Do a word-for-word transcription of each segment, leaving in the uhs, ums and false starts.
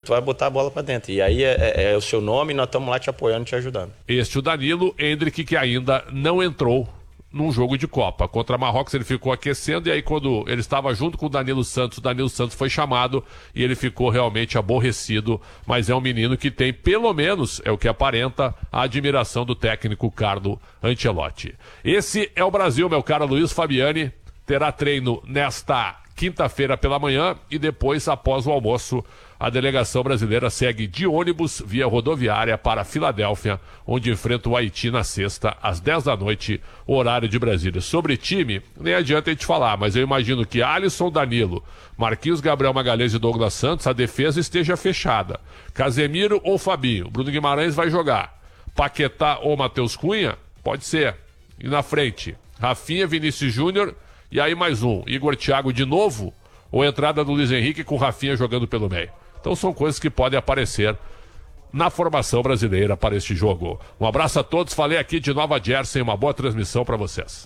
tu vai botar a bola pra dentro. E aí é, é, é o seu nome e nós estamos lá te apoiando, te ajudando. Este o Danilo, Endrick, que ainda não entrou num jogo de Copa. Contra Marrocos ele ficou aquecendo e aí quando ele estava junto com o Danilo Santos, o Danilo Santos foi chamado e ele ficou realmente aborrecido, mas é um menino que tem, pelo menos, é o que aparenta, a admiração do técnico Carlo Ancelotti. Esse é o Brasil, meu caro Luiz Fabiani, terá treino nesta quinta-feira pela manhã e depois, após o almoço, a delegação brasileira segue de ônibus via rodoviária para Filadélfia, onde enfrenta o Haiti na sexta, às dez da noite, horário de Brasília. Sobre time, nem adianta a gente falar, mas eu imagino que Alisson, Danilo, Marquinhos, Gabriel Magalhães e Douglas Santos, a defesa esteja fechada. Casemiro ou Fabinho, Bruno Guimarães vai jogar. Paquetá ou Matheus Cunha? Pode ser. E na frente, Rafinha, Vinícius Júnior e aí mais um, Igor Thiago de novo, ou entrada do Luiz Henrique com o Rafinha jogando pelo meio. Então são coisas que podem aparecer na formação brasileira para este jogo. Um abraço a todos, falei aqui de Nova Jersey, uma boa transmissão para vocês.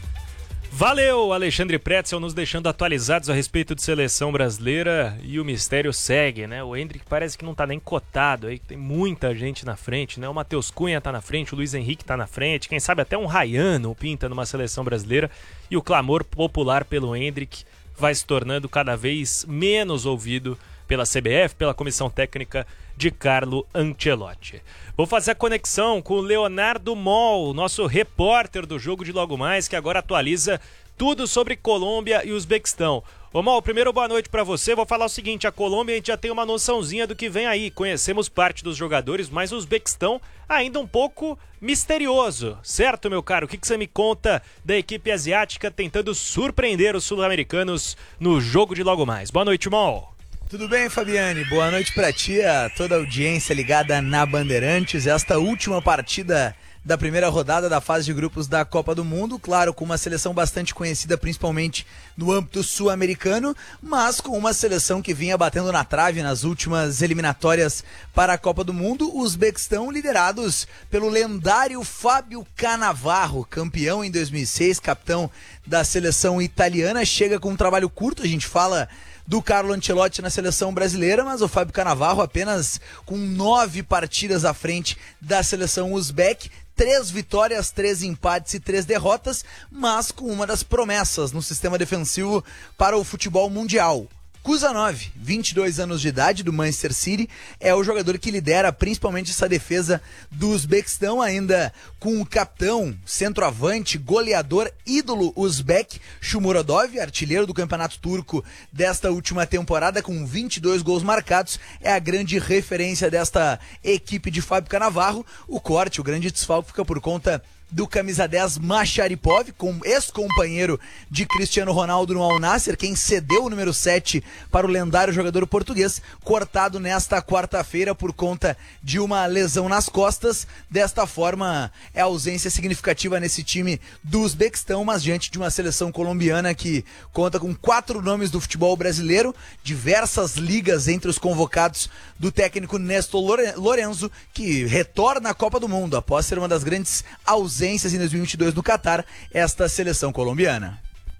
Valeu, Alexandre Pretzel, nos deixando atualizados a respeito de seleção brasileira e o mistério segue, né? O Endrick parece que não tá nem cotado, aí tem muita gente na frente, né? O Matheus Cunha tá na frente, o Luiz Henrique tá na frente, quem sabe até um Rayano pinta numa seleção brasileira e o clamor popular pelo Endrick vai se tornando cada vez menos ouvido pela C B F, pela comissão técnica de Carlo Ancelotti. Vou fazer a conexão com o Leonardo Moll, nosso repórter do Jogo de Logo Mais, que agora atualiza tudo sobre Colômbia e Uzbequistão. Ô Moll, primeiro boa noite pra você. Vou falar o seguinte, a Colômbia a gente já tem uma noçãozinha do que vem aí. Conhecemos parte dos jogadores, mas o Uzbequistão ainda um pouco misterioso. Certo, meu caro? O que, que você me conta da equipe asiática tentando surpreender os sul-americanos no Jogo de Logo Mais? Boa noite, Moll. Tudo bem, Fabiane? Boa noite pra ti, a toda a audiência ligada na Bandeirantes. Esta última partida da primeira rodada da fase de grupos da Copa do Mundo, claro, com uma seleção bastante conhecida principalmente no âmbito sul-americano, mas com uma seleção que vinha batendo na trave nas últimas eliminatórias para a Copa do Mundo, os Uzbequistão liderados pelo lendário Fábio Cannavaro, campeão em dois mil e seis, capitão da seleção italiana, chega com um trabalho curto, a gente fala do Carlo Ancelotti na seleção brasileira, mas o Fábio Cannavaro apenas com nove partidas à frente da seleção uzbek, três vitórias, três empates e três derrotas, mas com uma das promessas no sistema defensivo para o futebol mundial. Kuzanov, vinte e dois anos de idade, do Manchester City, é o jogador que lidera principalmente essa defesa do Uzbequistão, ainda com o capitão, centroavante, goleador, ídolo uzbek, Shomurodov, artilheiro do campeonato turco desta última temporada, com vinte e dois gols marcados, é a grande referência desta equipe de Fábio Cannavaro. O corte, o grande desfalque fica por conta do camisa dez Masharipov, com ex-companheiro de Cristiano Ronaldo no Al Nassr, quem cedeu o número sete para o lendário jogador português, cortado nesta quarta-feira por conta de uma lesão nas costas. Desta forma, é ausência significativa nesse time do Uzbequistão, mas diante de uma seleção colombiana que conta com quatro nomes do futebol brasileiro, diversas ligas entre os convocados do técnico Néstor Lorenzo, que retorna à Copa do Mundo após ser uma das grandes ausências em dois mil e vinte e dois no Catar, esta seleção colombiana.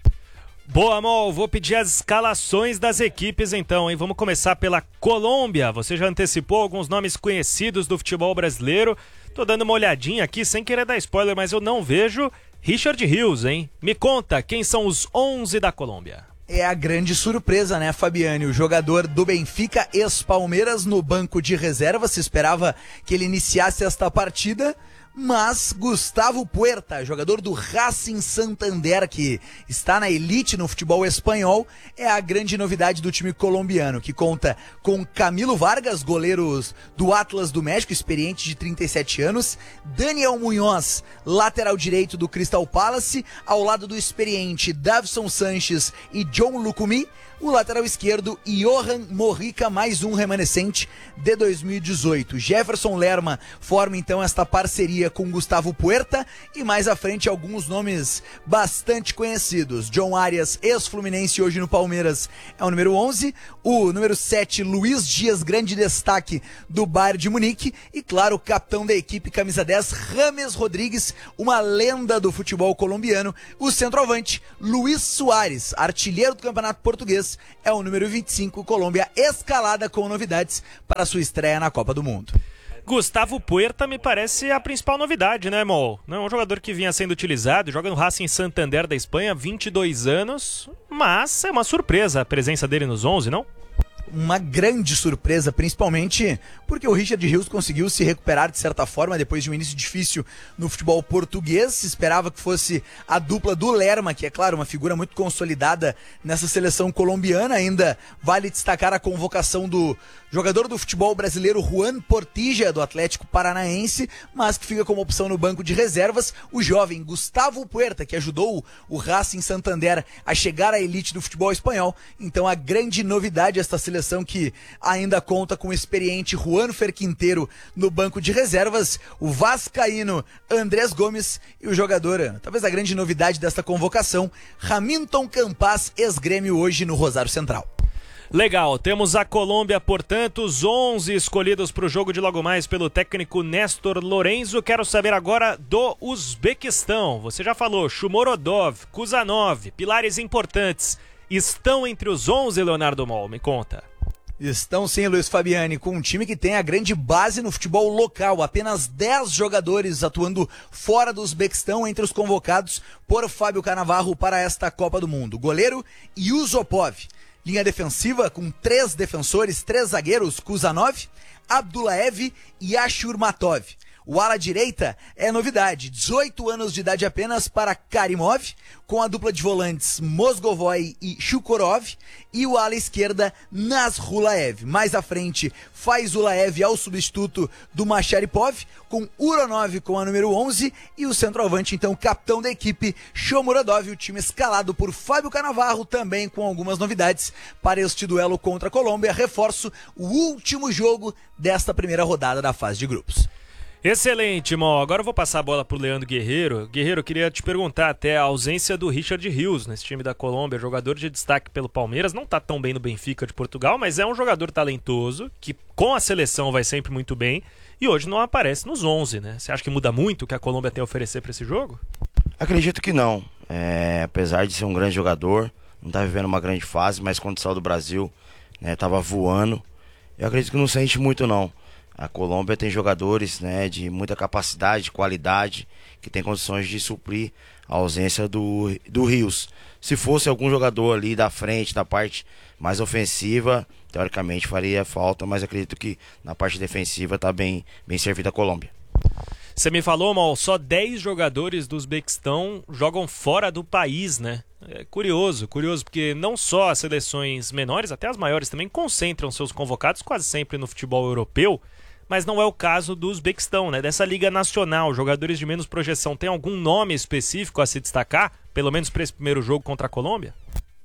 Boa, Mol, vou pedir as escalações das equipes então, hein? Vamos começar pela Colômbia. Você já antecipou alguns nomes conhecidos do futebol brasileiro. Tô dando uma olhadinha aqui, sem querer dar spoiler, mas eu não vejo Richard Rios, hein? Me conta, quem são os onze da Colômbia? É a grande surpresa, né, Fabiane? O jogador do Benfica, ex-Palmeiras, no banco de reserva. Se esperava que ele iniciasse esta partida, mas Gustavo Puerta, jogador do Racing Santander, que está na elite no futebol espanhol, é a grande novidade do time colombiano, que conta com Camilo Vargas, goleiro do Atlas do México, experiente de trinta e sete anos, Daniel Munhoz, lateral direito do Crystal Palace, ao lado do experiente Davison Sanches e John Lucumi, o lateral esquerdo Johan Morrica, mais um remanescente de dois mil e dezoito. Jefferson Lerma forma então esta parceria com Gustavo Puerta e mais à frente alguns nomes bastante conhecidos. John Arias, ex-Fluminense, hoje no Palmeiras, é o número onze. O número sete, Luiz Dias, grande destaque do Bayern de Munique. E claro, o capitão da equipe, camisa dez, James Rodrigues, uma lenda do futebol colombiano. O centroavante, Luiz Soares, artilheiro do Campeonato Português, jogadores é o número vinte e cinco, Colômbia escalada com novidades para sua estreia na Copa do Mundo. Gustavo Puerta me parece a principal novidade, né, Mol? Não é um jogador que vinha sendo utilizado, joga no Racing Santander da Espanha, vinte e dois anos, mas é uma surpresa a presença dele nos onze, não? Uma grande surpresa, principalmente porque o Richard Rios conseguiu se recuperar de certa forma depois de um início difícil no futebol português. Se esperava que fosse a dupla do Lerma, que é claro, uma figura muito consolidada nessa seleção colombiana. Ainda vale destacar a convocação do jogador do futebol brasileiro Juan Portilla, do Atlético Paranaense, mas que fica como opção no banco de reservas o jovem Gustavo Puerta, que ajudou o Racing Santander a chegar à elite do futebol espanhol. Então a grande novidade esta seleção, que ainda conta com o experiente Juan Ferquinteiro no banco de reservas, o vascaíno Andrés Gomes e o jogador, talvez a grande novidade desta convocação, Hamilton Campas, ex-Grêmio, hoje no Rosário Central. Legal, temos a Colômbia, portanto, os onze escolhidos para o jogo de logo mais pelo técnico Néstor Lorenzo. Quero saber agora do Uzbequistão. Você já falou, Shomurodov, Kuzanov, pilares importantes. Estão entre os onze, Leonardo Mol? Me conta. Estão sim, Luiz Fabiani, com um time que tem a grande base no futebol local. Apenas dez jogadores atuando fora do Uzbequistão entre os convocados por Fábio Cannavaro para esta Copa do Mundo. Goleiro Yusupov. Linha defensiva com três defensores, três zagueiros, Kuzanov, Abdullaev e Ashurmatov. O ala direita é novidade, dezoito anos de idade apenas para Karimov, com a dupla de volantes Mozgovoi e Shukurov, e o ala esquerda Nasrulaev. Mais à frente, Faizulaev ao substituto do Masharipov, com Uronov com a número onze, e o centroavante, então, capitão da equipe, Shomurodov, o time escalado por Fábio Cannavaro, também com algumas novidades para este duelo contra a Colômbia. Reforço, o último jogo desta primeira rodada da fase de grupos. Excelente, Mó. Agora eu vou passar a bola pro Leandro Guerreiro. Guerreiro, eu queria te perguntar até a ausência do Richard Rios nesse time da Colômbia, jogador de destaque pelo Palmeiras, não tá tão bem no Benfica de Portugal, mas é um jogador talentoso, que com a seleção vai sempre muito bem, e hoje não aparece nos onze, né? Você acha que muda muito o que a Colômbia tem a oferecer para esse jogo? Acredito que não. É, apesar de ser um grande jogador, não tá vivendo uma grande fase, mas quando saiu do Brasil, né, tava voando. Eu acredito que não sente muito, não. A Colômbia tem jogadores, né, de muita capacidade, qualidade, que tem condições de suprir a ausência do, do Rios. Se fosse algum jogador ali da frente, da parte mais ofensiva, teoricamente faria falta, mas acredito que na parte defensiva está bem, bem servida a Colômbia. Você me falou, Mal, só dez jogadores do Uzbequistão jogam fora do país, né? É curioso, curioso, porque não só as seleções menores, até as maiores também, concentram seus convocados quase sempre no futebol europeu, mas não é o caso do Uzbequistão, né? Dessa Liga Nacional, jogadores de menos projeção. Tem algum nome específico a se destacar, pelo menos para esse primeiro jogo contra a Colômbia?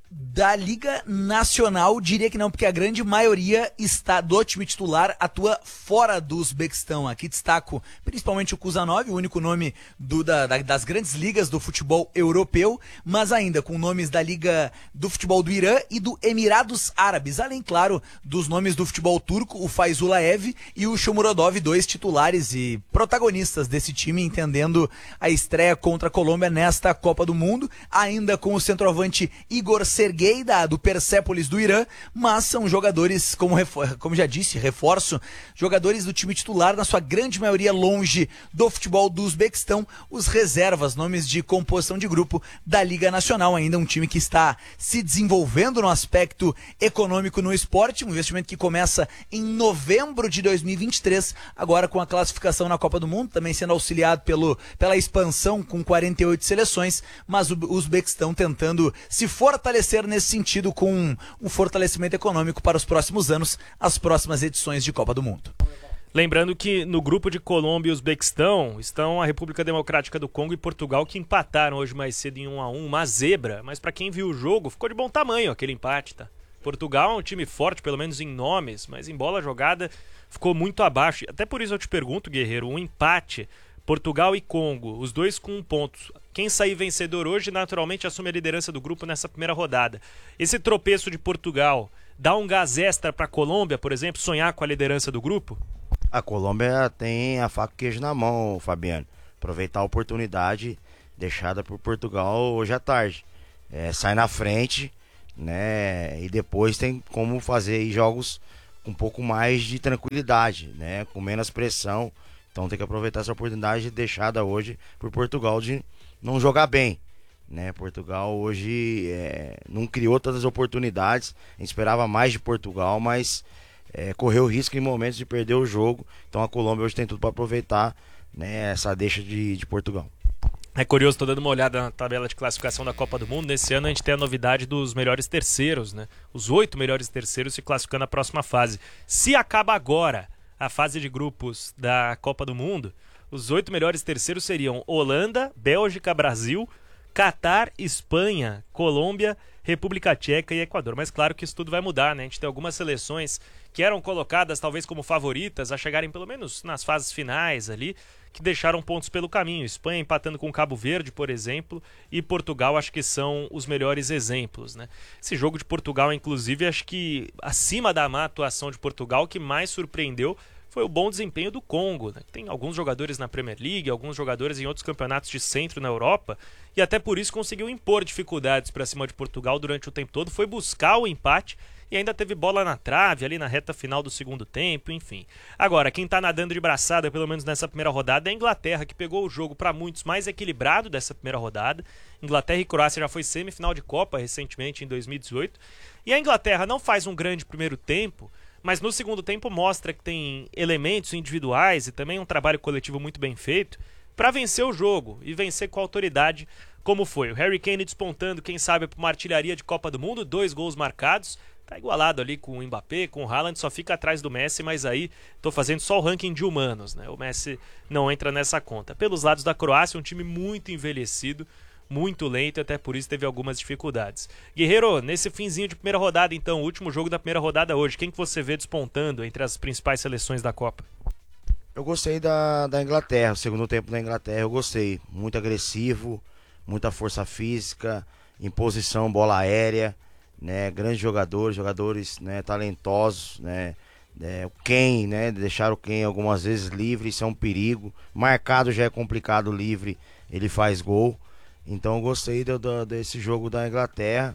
Da Liga Nacional, diria que não, porque a grande maioria está do time titular atua fora do Uzbequistão. Aqui destaco principalmente o Kuzanov, o único nome do, da, da, das grandes ligas do futebol europeu, mas ainda com nomes da Liga do Futebol do Irã e do Emirados Árabes, além, claro, dos nomes do futebol turco, o Faizulaev e o Shomurodov, dois titulares e protagonistas desse time, entendendo a estreia contra a Colômbia nesta Copa do Mundo, ainda com o centroavante Igor Serguei, da, do Persépolis do Irã, mas são jogadores, como, como já disse, reforço, jogadores do time titular, na sua grande maioria longe do futebol do Uzbequistão, os reservas, nomes de composição de grupo da Liga Nacional, ainda um time que está se desenvolvendo no aspecto econômico no esporte, um investimento que começa em novembro de dois mil e vinte e três, agora com a classificação na Copa do Mundo, também sendo auxiliado pelo, pela expansão com quarenta e oito seleções, mas o Uzbequistão tentando se fortalecer nesse sentido, com um fortalecimento econômico para os próximos anos, as próximas edições de Copa do Mundo. Lembrando que no grupo de Colômbia e Uzbequistão estão a República Democrática do Congo e Portugal, que empataram hoje mais cedo em um a um, uma zebra, mas para quem viu o jogo, ficou de bom tamanho aquele empate, tá? Portugal é um time forte, pelo menos em nomes, mas em bola jogada ficou muito abaixo. Até por isso eu te pergunto, Guerreiro, um empate, Portugal e Congo, os dois com um ponto. Quem sair vencedor hoje, naturalmente, assume a liderança do grupo nessa primeira rodada. Esse tropeço de Portugal dá um gás extra para a Colômbia, por exemplo, sonhar com a liderança do grupo? A Colômbia tem a faca e queijo na mão, Fabiano. Aproveitar a oportunidade deixada por Portugal hoje à tarde. É, sai na frente, né? E depois tem como fazer aí jogos com um pouco mais de tranquilidade, né? Com menos pressão. Então tem que aproveitar essa oportunidade deixada hoje por Portugal de não jogar bem, né? Portugal hoje é, não criou tantas oportunidades. A gente esperava mais de Portugal, mas é, correu risco em momentos de perder o jogo. Então a Colômbia hoje tem tudo para aproveitar, né, essa deixa de, de Portugal. É curioso, estou dando uma olhada na tabela de classificação da Copa do Mundo. Nesse ano a gente tem a novidade dos melhores terceiros, né? Os oito melhores terceiros se classificando à próxima fase. Se acaba agora a fase de grupos da Copa do Mundo, os oito melhores terceiros seriam Holanda, Bélgica, Brasil, Catar, Espanha, Colômbia, República Tcheca e Equador. Mas claro que isso tudo vai mudar, né? A gente tem algumas seleções que eram colocadas talvez como favoritas a chegarem pelo menos nas fases finais ali, que deixaram pontos pelo caminho. Espanha empatando com Cabo Verde, por exemplo, e Portugal acho que são os melhores exemplos, né? Esse jogo de Portugal, inclusive, acho que acima da má atuação de Portugal, o que mais surpreendeu foi o bom desempenho do Congo, né? Tem alguns jogadores na Premier League, alguns jogadores em outros campeonatos de centro na Europa, e até por isso conseguiu impor dificuldades para cima de Portugal durante o tempo todo, foi buscar o empate e ainda teve bola na trave ali na reta final do segundo tempo, enfim. Agora, quem está nadando de braçada, pelo menos nessa primeira rodada, é a Inglaterra, que pegou o jogo para muitos mais equilibrado dessa primeira rodada. Inglaterra e Croácia já foi semifinal de Copa recentemente, em dois mil e dezoito, e a Inglaterra não faz um grande primeiro tempo, mas no segundo tempo mostra que tem elementos individuais e também um trabalho coletivo muito bem feito para vencer o jogo e vencer com autoridade, como foi. O Harry Kane despontando, quem sabe, para uma artilharia de Copa do Mundo, dois gols marcados, tá igualado ali com o Mbappé, com o Haaland, só fica atrás do Messi, mas aí tô fazendo só o ranking de humanos, né? O Messi não entra nessa conta. Pelos lados da Croácia, um time muito envelhecido, muito lento e até por isso teve algumas dificuldades. Guerreiro, nesse finzinho de primeira rodada então, o último jogo da primeira rodada hoje, quem que você vê despontando entre as principais seleções da Copa? Eu gostei da, da Inglaterra, o segundo tempo da Inglaterra eu gostei, muito agressivo, muita força física, imposição, bola aérea, né, grandes jogadores, jogadores, né, talentosos, né, é, o Kane, né, deixar o Kane algumas vezes livre, isso é um perigo, marcado já é complicado, livre, ele faz gol. Então eu gostei do, do, desse jogo da Inglaterra,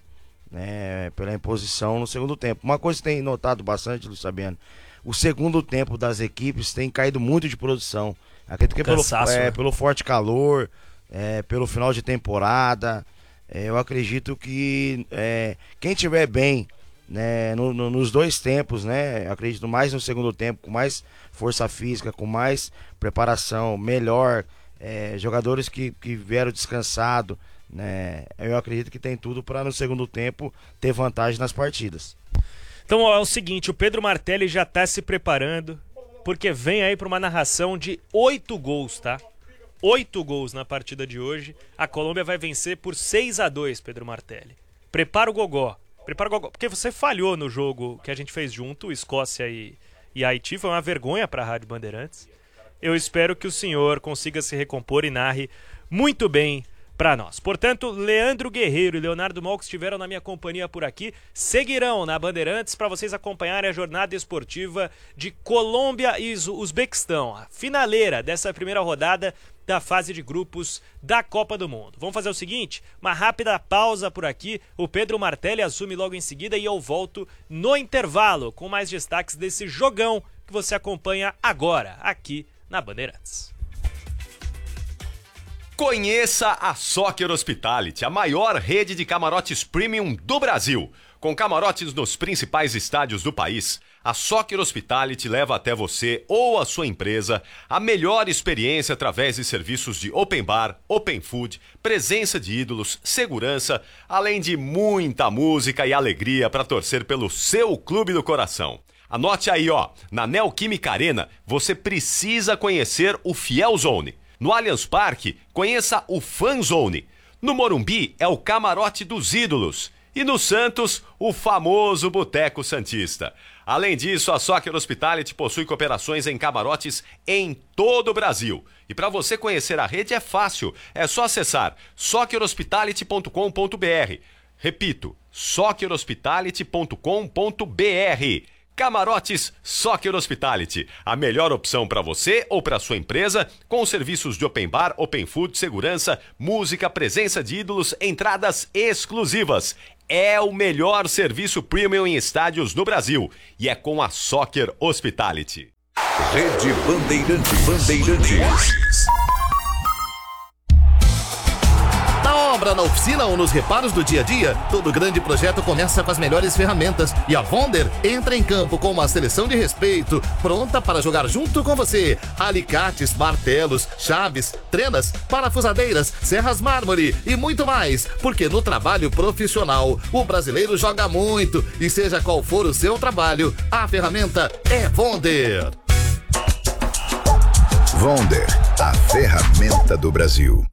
né, pela imposição no segundo tempo. Uma coisa que tem notado bastante, Luiz Fabiano, o segundo tempo das equipes tem caído muito de produção. Acredito que pelo, é, pelo forte calor, é, pelo final de temporada, é, eu acredito que é, quem tiver bem, né, no, no, nos dois tempos, né, acredito mais no segundo tempo, com mais força física, com mais preparação, melhor, É, jogadores que, que vieram descansado, né? Eu acredito que tem tudo para no segundo tempo ter vantagem nas partidas. Então ó, é o seguinte, o Pedro Martelli já está se preparando, porque vem aí para uma narração de oito gols, tá? Oito gols na partida de hoje. A Colômbia vai vencer por seis a dois, Pedro Martelli. Prepara o gogó. Prepara o gogó, porque você falhou no jogo que a gente fez junto, Escócia e, e Haiti, foi uma vergonha para a Rádio Bandeirantes. Eu espero que o senhor consiga se recompor e narre muito bem para nós. Portanto, Leandro Guerreiro e Leonardo Mol, que estiveram na minha companhia por aqui, seguirão na Bandeirantes para vocês acompanharem a jornada esportiva de Colômbia e Uzbequistão, a finaleira dessa primeira rodada da fase de grupos da Copa do Mundo. Vamos fazer o seguinte, uma rápida pausa por aqui, o Pedro Martelli assume logo em seguida e eu volto no intervalo com mais destaques desse jogão que você acompanha agora, aqui na Bandeirantes. Conheça a Soccer Hospitality, a maior rede de camarotes premium do Brasil. Com camarotes nos principais estádios do país, a Soccer Hospitality leva até você ou a sua empresa a melhor experiência através de serviços de open bar, open food, presença de ídolos, segurança, além de muita música e alegria para torcer pelo seu clube do coração. Anote aí, ó, na Neoquímica Arena você precisa conhecer o Fiel Zone. No Allianz Parque, conheça o Fan Zone. No Morumbi é o Camarote dos Ídolos. E no Santos, o famoso Boteco Santista. Além disso, a Soccer Hospitality possui cooperações em camarotes em todo o Brasil. E para você conhecer a rede é fácil, é só acessar soccer hospitality ponto com ponto b r. Repito, soccer hospitality ponto com ponto b r. Camarotes Soccer Hospitality, a melhor opção para você ou para sua empresa, com serviços de open bar, open food, segurança, música, presença de ídolos, entradas exclusivas. é o melhor serviço premium em estádios no Brasil e é com a Soccer Hospitality. Rede Bandeirantes. Bandeirantes. Na obra, na oficina ou nos reparos do dia a dia, todo grande projeto começa com as melhores ferramentas. E a Vonder entra em campo com uma seleção de respeito, pronta para jogar junto com você. Alicates, martelos, chaves, trenas, parafusadeiras, serras mármore e muito mais. Porque no trabalho profissional, o brasileiro joga muito. E seja qual for o seu trabalho, a ferramenta é Vonder. Vonder, a ferramenta do Brasil.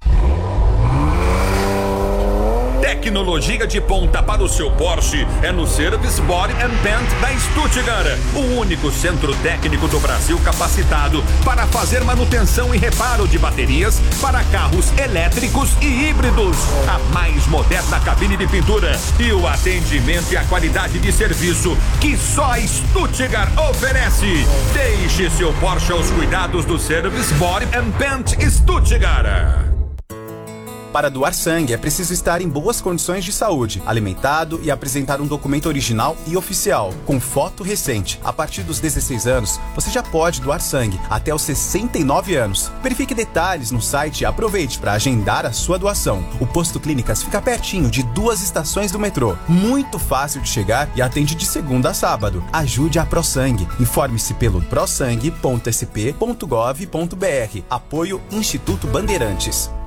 Tecnologia de ponta para o seu Porsche é no Service Body and Paint da Stuttgart, o único centro técnico do Brasil capacitado para fazer manutenção e reparo de baterias para carros elétricos e híbridos. A mais moderna cabine de pintura e o atendimento e a qualidade de serviço que só a Stuttgart oferece. Deixe seu Porsche aos cuidados do Service Body and Paint Stuttgart. Para doar sangue, é preciso estar em boas condições de saúde, alimentado e apresentar um documento original e oficial, com foto recente. A partir dos dezesseis anos, você já pode doar sangue, até os sessenta e nove anos. Verifique detalhes no site e aproveite para agendar a sua doação. O Posto Clínicas fica pertinho de duas estações do metrô. Muito fácil de chegar e atende de segunda a sábado. Ajude a ProSangue. Informe-se pelo prosangue ponto s p ponto gov ponto b r. Apoio Instituto Bandeirantes.